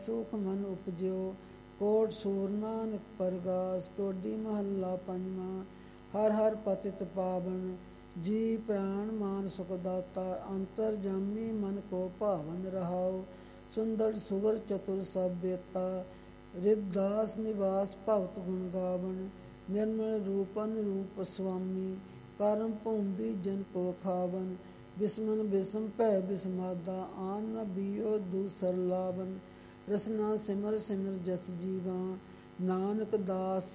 ਸੁਖ ਮਨ ਉਪਜਿਓ। ਕੋਟ ਸੂਰ ਨਾਨਕ ਪਰਗਾਸ। ਟੋਡੀ ਮਹੱਲਾ ਪੰਜਵਾਂ। ਹਰ ਹਰ ਪਤਿਤ ਪਾਵਨ। ਜੀ ਪ੍ਰਾਣ ਮਾਨ ਸੁਖ ਦਾਤਾ। ਅੰਤਰ ਜਾਮੀ ਮਨ ਕੋ ਭਾਵਨ ਰਹਾਉ। ਸੁੰਦਰ ਸੁਗਰ ਚਤੁਰ ਸਭ ਬੇਤਾ। ਰਿਦਦਾਸ ਨਿਵਾਸ ਭਗਤ ਗੁਣ ਗਾਵਨ। ਨਿਰਮਲ ਰੂਪਨ ਰੂਪ ਸੁਆਮੀ। ਕਰਮ ਭੂਮੀ ਜਨ ਕੋ ਖਾਵਨ। ਬਿਸਮਨ ਬਿਸਮ ਭੈ ਬਿਸਮਾਦਾ। ਆਨ ਨ ਬੀਓ ਦੂਸਰ ਲਾਵਨ। ਰਸਨਾ ਸਿਮਰ ਸਿਮਰ ਜਸ ਜੀਵਾ। ਨਾਨਕ ਦਾਸ